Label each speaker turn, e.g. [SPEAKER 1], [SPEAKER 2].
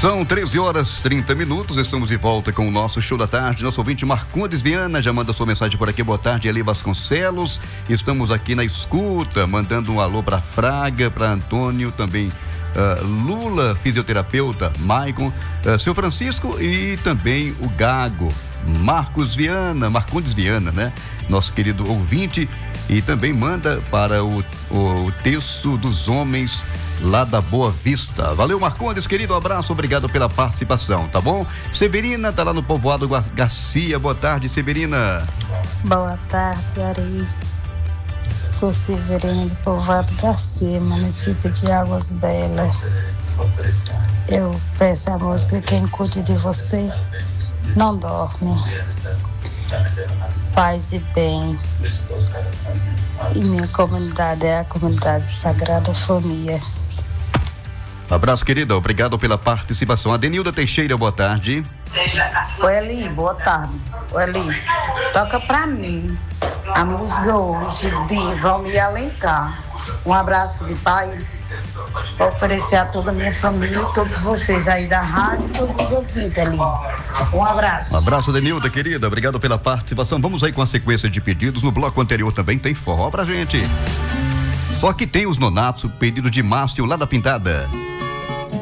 [SPEAKER 1] São 13h30, estamos de volta com o nosso show da tarde. Nosso ouvinte Marcondes Viana já manda sua mensagem por aqui. Boa tarde, Eli Vasconcelos. Estamos aqui na escuta, mandando um alô para Fraga, para Antônio, também Lula, fisioterapeuta, Maicon, seu Francisco e também o Gago. Marcondes Viana, né? Nosso querido ouvinte, e também manda para o Terço dos Homens lá da Boa Vista. Valeu, Marcondes, querido, um abraço, obrigado pela participação, tá bom? Severina tá lá no povoado Garcia. Boa tarde, Severina.
[SPEAKER 2] Boa tarde, Ari. Sou Severina do povoado Garcia, município de Águas Belas. Eu peço a música Quem Cuide de Você Não Dorme. Paz e bem. E minha comunidade é a comunidade Sagrada Família.
[SPEAKER 1] Abraço, querida, obrigado pela participação. Adenilda Teixeira, boa tarde.
[SPEAKER 3] Oi, Eli, boa tarde. Oi, Elis, toca pra mim a música hoje de Valmir Alencar. Um abraço de pai para oferecer a toda a minha família e todos vocês aí da rádio e todos os ouvintes ali. Um abraço.
[SPEAKER 1] Um abraço, Adenilda, querida, obrigado pela participação. Vamos aí com a sequência de pedidos. No bloco anterior também tem forró pra gente. Só que tem os Nonatos, pedido de Márcio lá da Pintada.